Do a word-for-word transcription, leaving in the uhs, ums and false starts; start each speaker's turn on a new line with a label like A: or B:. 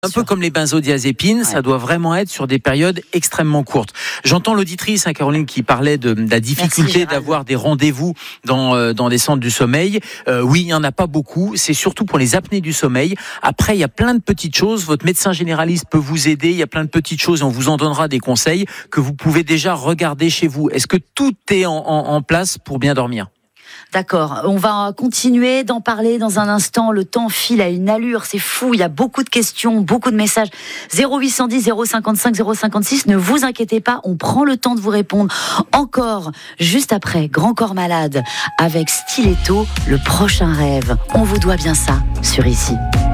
A: Un peu comme les benzodiazépines, ouais. Ça doit vraiment être sur des périodes extrêmement courtes. J'entends l'auditrice, hein, Caroline, qui parlait de, de la difficulté Merci, d'avoir des rendez-vous dans, euh, dans des centres du sommeil. Euh, oui, il n'y en a pas beaucoup. C'est surtout pour les apnées du sommeil. Après, il y a plein de petites choses. Votre médecin généraliste peut vous aider. Il y a plein de petites choses et on vous en donnera des conseils que vous pouvez déjà regarder chez vous. Est-ce que tout est en, en, en place pour bien dormir ?
B: D'accord, on va continuer d'en parler dans un instant. Le temps file à une allure, c'est fou. Il y a beaucoup de questions, beaucoup de messages. zéro huit cent dix, zéro cinquante-cinq, zéro cinquante-six. Ne vous inquiétez pas, on prend le temps de vous répondre. Encore, juste après, Grand Corps Malade avec Stiletto, le prochain rêve. On vous doit bien ça sur Ici.